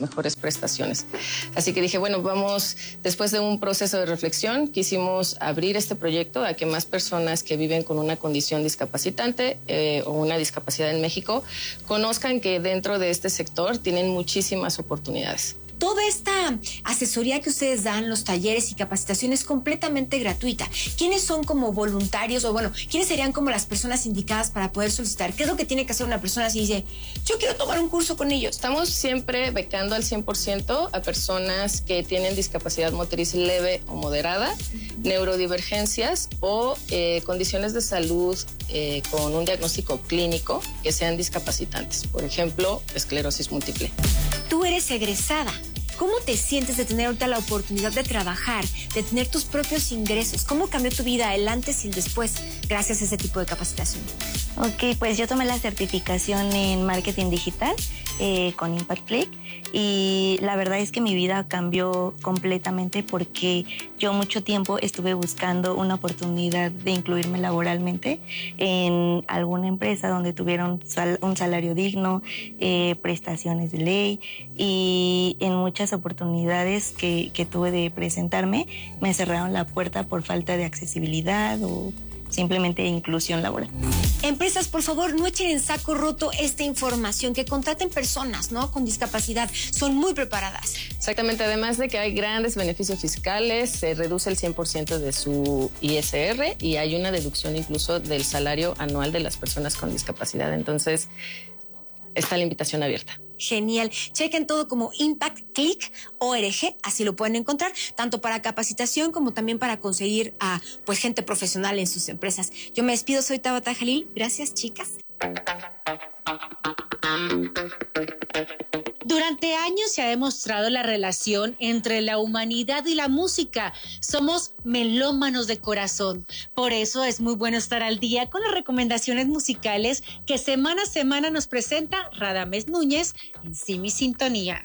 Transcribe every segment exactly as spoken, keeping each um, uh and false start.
mejores prestaciones. Así que dije, bueno, vamos, después de un proceso de reflexión, quisimos abrir este proyecto a que más personas que viven con una condición discapacitante eh, o una discapacidad en México conozcan que dentro de este sector tienen muchísimas oportunidades. Toda esta asesoría que ustedes dan, los talleres y capacitaciones completamente gratuita. ¿Quiénes son como voluntarios o bueno, quiénes serían como las personas indicadas para poder solicitar? ¿Qué es lo que tiene que hacer una persona si dice, yo quiero tomar un curso con ellos? Estamos siempre becando al cien por ciento a personas que tienen discapacidad motriz leve o moderada, neurodivergencias o eh, condiciones de salud eh, con un diagnóstico clínico que sean discapacitantes. Por ejemplo, esclerosis múltiple. Tú eres egresada. ¿Cómo te sientes de tener ahorita la oportunidad de trabajar, de tener tus propios ingresos? ¿Cómo cambió tu vida el antes y el después gracias a ese tipo de capacitación? Ok, pues yo tomé la certificación en marketing digital eh, con Impact Click y la verdad es que mi vida cambió completamente porque yo mucho tiempo estuve buscando una oportunidad de incluirme laboralmente en alguna empresa donde tuviera un, sal, un salario digno, eh, prestaciones de ley y en muchas oportunidades que, que tuve de presentarme me cerraron la puerta por falta de accesibilidad o simplemente inclusión laboral. Empresas, por favor, no echen en saco roto esta información, que contraten personas, ¿no?, con discapacidad, son muy preparadas. Exactamente, además de que hay grandes beneficios fiscales, se reduce el cien por ciento de su I S R y hay una deducción incluso del salario anual de las personas con discapacidad. Entonces, está la invitación abierta. Genial. Chequen todo como Impact Click punto org, así lo pueden encontrar, tanto para capacitación como también para conseguir a pues gente profesional en sus empresas. Yo me despido, soy Tabata Jalil. Gracias, chicas. Durante años se ha demostrado la relación entre la humanidad y la música. Somos melómanos de corazón. Por eso es muy bueno estar al día con las recomendaciones musicales que semana a semana nos presenta Radamés Núñez en Simi Sintonía.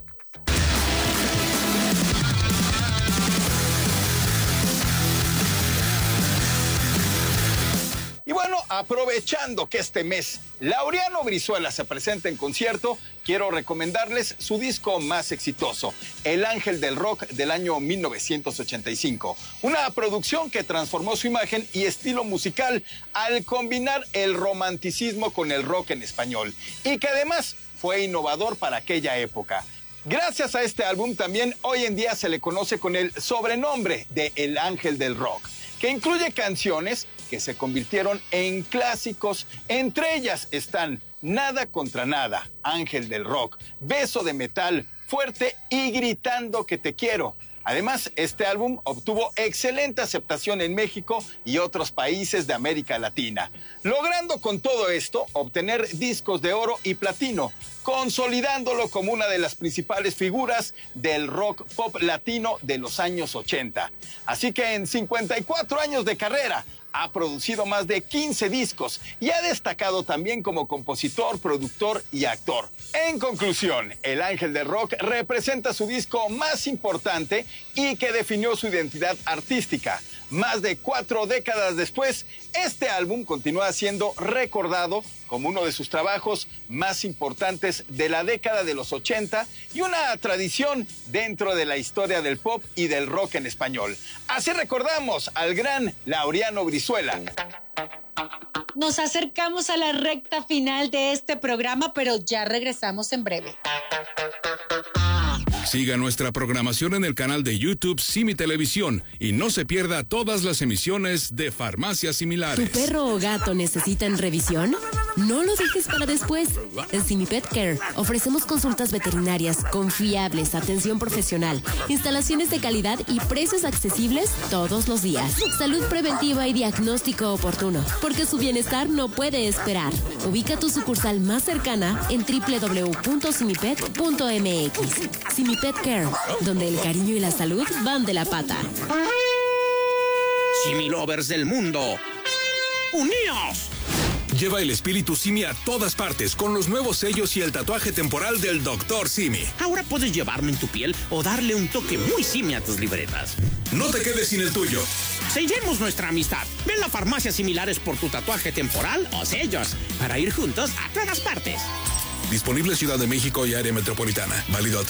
Y bueno, aprovechando que este mes Laureano Brizuela se presenta en concierto, quiero recomendarles su disco más exitoso, El Ángel del Rock, del año mil novecientos ochenta y cinco. Una producción que transformó su imagen y estilo musical al combinar el romanticismo con el rock en español y que además fue innovador para aquella época. Gracias a este álbum también hoy en día se le conoce con el sobrenombre de El Ángel del Rock, que incluye canciones que se convirtieron en clásicos. Entre ellas están Nada contra Nada, Ángel del Rock, Beso de Metal, Fuerte y Gritando que te quiero. Además, este álbum obtuvo excelente aceptación en México y otros países de América Latina, logrando con todo esto obtener discos de oro y platino, consolidándolo como una de las principales figuras del rock pop latino de los años ochenta. Así que en cincuenta y cuatro años de carrera, ha producido más de quince discos y ha destacado también como compositor, productor y actor. En conclusión, El Ángel del Rock representa su disco más importante y que definió su identidad artística. Más de cuatro décadas después, este álbum continúa siendo recordado como uno de sus trabajos más importantes de la década de los ochenta y una tradición dentro de la historia del pop y del rock en español. Así recordamos al gran Laureano Brizuela. Nos acercamos a la recta final de este programa, pero ya regresamos en breve. Siga nuestra programación en el canal de YouTube Simi Televisión y no se pierda todas las emisiones de Farmacias Similares. ¿Tu perro o gato necesitan revisión? No lo dejes para después. En Simi Pet Care ofrecemos consultas veterinarias confiables, atención profesional, instalaciones de calidad y precios accesibles todos los días. Salud preventiva y diagnóstico oportuno, porque su bienestar no puede esperar. Ubica tu sucursal más cercana en doble u doble u doble u punto simipet punto m x. Simi Pet Care, donde el cariño y la salud van de la pata. Simi Lovers del mundo, ¡uníos! Lleva el espíritu Simi a todas partes con los nuevos sellos y el tatuaje temporal del doctor Simi. Ahora puedes llevarlo en tu piel o darle un toque muy Simi a tus libretas. No te quedes sin el tuyo. Sellemos nuestra amistad. Ven a Farmacias Similares por tu tatuaje temporal o sellos para ir juntos a todas partes. Disponible Ciudad de México y área metropolitana. Válido